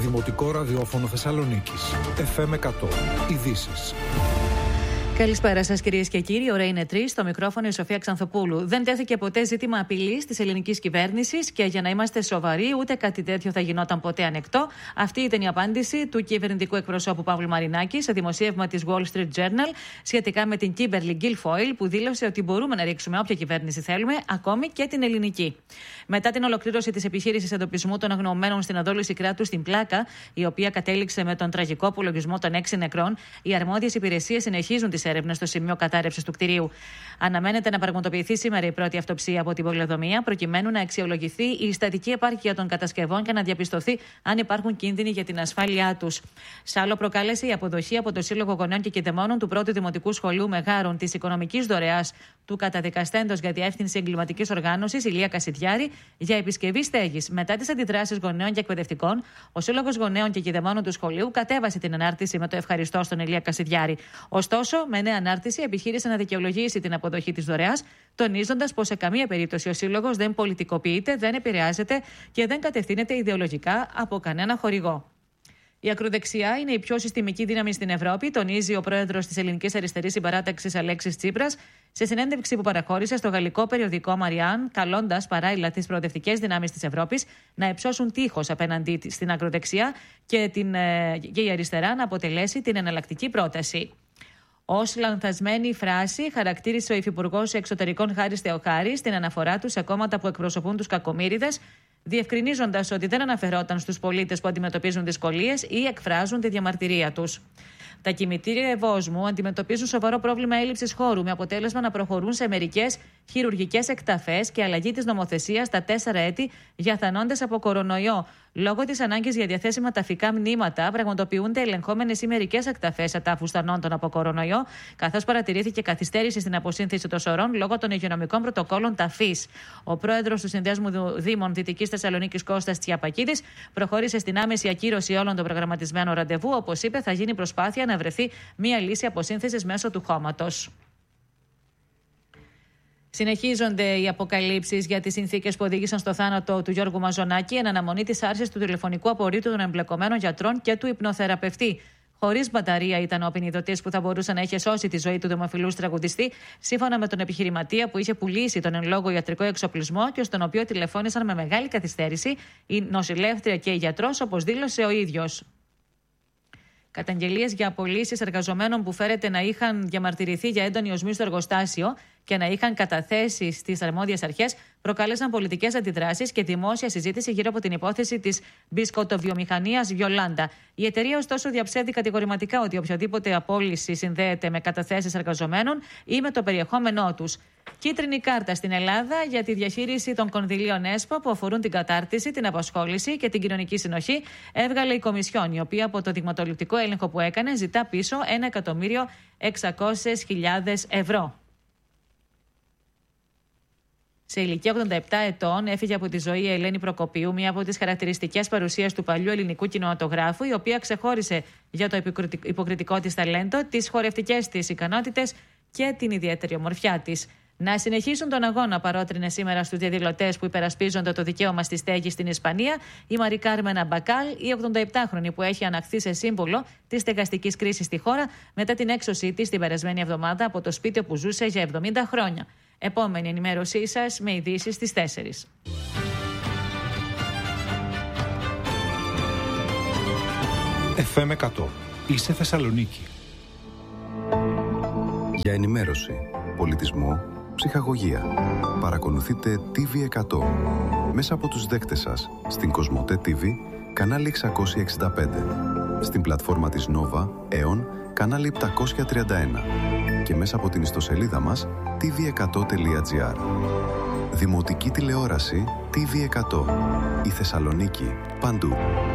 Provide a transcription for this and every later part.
Δημοτικό ραδιόφωνο Θεσσαλονίκης. FM 100. Ειδήσεις. Καλησπέρα σας, κυρίες και κύριοι. Η ώρα είναι 3. Στο μικρόφωνο η Σοφία Ξανθοπούλου. Δεν τέθηκε ποτέ ζήτημα απειλής της ελληνικής κυβέρνησης και για να είμαστε σοβαροί, ούτε κάτι τέτοιο θα γινόταν ποτέ ανεκτό. Αυτή ήταν η απάντηση του κυβερνητικού εκπροσώπου Παύλου Μαρινάκη σε δημοσίευμα της Wall Street Journal σχετικά με την Kimberly Guilfoyle, που δήλωσε ότι μπορούμε να ρίξουμε όποια κυβέρνηση θέλουμε, ακόμη και την ελληνική. Μετά την ολοκλήρωση της επιχείρησης εντοπισμού των αγνοωμένων στην αδόληση κράτους στην Πλάκα, η οποία κατέληξε με τον τραγικό απολογισμό των 6 νεκρών, οι αρμόδιες υπηρεσίες συνεχίζουν τις έρευνες στο σημείο κατάρρευσης του κτηρίου. Αναμένεται να πραγματοποιηθεί σήμερα η πρώτη αυτοψία από την πολεοδομία, προκειμένου να αξιολογηθεί η στατική επάρκεια των κατασκευών και να διαπιστωθεί αν υπάρχουν κίνδυνοι για την ασφάλειά τους. Σ' προκάλεσε η αποδοχή από το Σύλλογο Γονέων και Κηδεμόνων του Πρώτου Δημοτικού Σχολείου Μεγάρων της οικονομικής δωρεάς του καταδικαστέντος για διεύθυνση εγκληματικής οργάνωσης Ηλία Κασιδιάρη για επισκευή στέγης. Μετά τις αντιδράσεις γονέων και εκπαιδευτικών, ο Σύλλογος Γονέων και Κηδεμόνων του σχολείου κατέβασε την ανάρτηση με το ευχαριστώ στον Ηλία Κασιδιάρη. Ωστόσο, με νέα ανάρτηση επιχείρησε να δικαιολογήσει την αποδοχή της δωρεάς, τονίζοντας πως σε καμία περίπτωση ο Σύλλογος δεν πολιτικοποιείται, δεν επηρεάζεται και δεν κατευθύνεται ιδεολογικά από κανένα χορηγό. Η ακροδεξιά είναι η πιο συστημική δύναμη στην Ευρώπη, τονίζει ο πρόεδρος της Ελληνικής Αριστερής Συμπαράταξης Αλέξης Τσίπρας σε συνέντευξη που παραχώρησε στο γαλλικό περιοδικό Marianne, καλώντας παράλληλα τις προοδευτικές δυνάμεις της Ευρώπης να υψώσουν τείχος απέναντι στην ακροδεξιά και η αριστερά να αποτελέσει την εναλλακτική πρόταση. Ως λανθασμένη φράση χαρακτήρισε ο Υφυπουργός Εξωτερικών Χάρης Θεοχάρης στην αναφορά του σε κόμματα που εκπροσωπούν τους κακομοίριδες, διευκρινίζοντας ότι δεν αναφερόταν στους πολίτες που αντιμετωπίζουν δυσκολίες ή εκφράζουν τη διαμαρτυρία τους. Τα κημητήρια Ευόσμου αντιμετωπίζουν σοβαρό πρόβλημα έλλειψης χώρου, με αποτέλεσμα να προχωρούν σε μερικές χειρουργικές εκταφές και αλλαγή της νομοθεσίας στα 4 έτη για θανόντες από κορονοϊό. Λόγω της ανάγκης για διαθέσιμα ταφικά μνήματα, πραγματοποιούνται ελεγχόμενες ή μερικές εκταφές ατάφους θανόντων από κορονοϊό, καθώς παρατηρήθηκε καθυστέρηση στην αποσύνθεση των σωρών λόγω των υγειονομικών πρωτοκόλων ταφής. Ο πρόεδρος του Συνδέσμου Δήμων Δυτικής Θεσσαλονίκης, Κώστας Τσιαπακίδης, προχώρησε στην άμεση ακύρωση όλων των προγραμματισμένων ραντεβού. Όπως είπε, θα γίνει προσπάθεια να βρεθεί μία λύση αποσύνθεσης μέσω του χώματος. Συνεχίζονται οι αποκαλύψεις για τις συνθήκες που οδήγησαν στο θάνατο του Γιώργου Μαζονάκη εν αναμονή της άρσης του τηλεφωνικού απορρίτου των εμπλεκομένων γιατρών και του υπνοθεραπευτή. Χωρίς μπαταρία ήταν ο ποινιδωτής που θα μπορούσε να είχε σώσει τη ζωή του δημοφιλούς τραγουδιστή, σύμφωνα με τον επιχειρηματία που είχε πουλήσει τον εν λόγω ιατρικό εξοπλισμό και στον οποίο τηλεφώνησαν με μεγάλη καθυστέρηση η νοσηλεύτρια και η γιατρός, όπως δήλωσε ο ίδιος. Καταγγελίες για απολύσεις εργαζομένων που φέρεται να είχαν διαμαρτυρηθεί για έντονη οσμή στο εργοστάσιο και να είχαν καταθέσει στις αρμόδιες αρχές προκάλεσαν πολιτικές αντιδράσεις και δημόσια συζήτηση γύρω από την υπόθεση της μπισκοτοβιομηχανίας Βιολάντα. Η εταιρεία, ωστόσο, διαψεύδει κατηγορηματικά ότι οποιαδήποτε απόλυση συνδέεται με καταθέσεις εργαζομένων ή με το περιεχόμενό τους. Κίτρινη κάρτα στην Ελλάδα για τη διαχείριση των κονδυλίων ΕΣΠΑ που αφορούν την κατάρτιση, την απασχόληση και την κοινωνική συνοχή έβγαλε η Κομισιόν, η οποία από το δειγματοληπτικό έλεγχο που έκανε ζητά πίσω 1.600.000 ευρώ. Σε ηλικία 87 ετών έφυγε από τη ζωή η Ελένη Προκοπίου, μία από τις χαρακτηριστικές παρουσίες του παλιού ελληνικού κινηματογράφου, η οποία ξεχώρισε για το υποκριτικό της ταλέντο, τις χορευτικές της ικανότητες και την ιδιαίτερη ομορφιά της. Να συνεχίσουν τον αγώνα, παρότρινε σήμερα στους διαδηλωτές που υπερασπίζονται το δικαίωμα στη στέγη στην Ισπανία η Μαρή Κάρμενα Μπακάλ, η 87χρονη που έχει αναχθεί σε σύμβολο της στεγαστικής κρίσης στη χώρα μετά την έξωσή της την περασμένη εβδομάδα από το σπίτι όπου ζούσε για 70 χρόνια. Επόμενη ενημέρωσή σας με ειδήσεις στις 4. FM 100. Είσαι Θεσσαλονίκη. Για ενημέρωση, πολιτισμό, ψυχαγωγία. Παρακολουθείτε TV100 μέσα από τους δέκτες σας στην Κοσμοτέ TV, κανάλι 665, στην πλατφόρμα της Nova, Aeon, κανάλι 731 και μέσα από την ιστοσελίδα μας tv100.gr. Δημοτική τηλεόραση TV100. Η Θεσσαλονίκη παντού.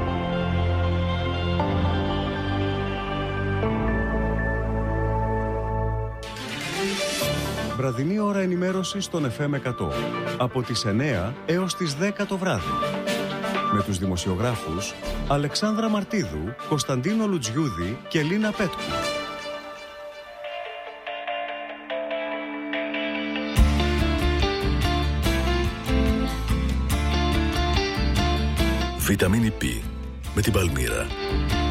Βραδινή ώρα ενημέρωση στον FM 100. Από τις 9 έως τις 10 το βράδυ. Με τους δημοσιογράφους Αλεξάνδρα Μαρτίδου, Κωνσταντίνο Λουτζιούδη και Λίνα Πέτκου. Βιταμίνη Π. με την Παλμύρα.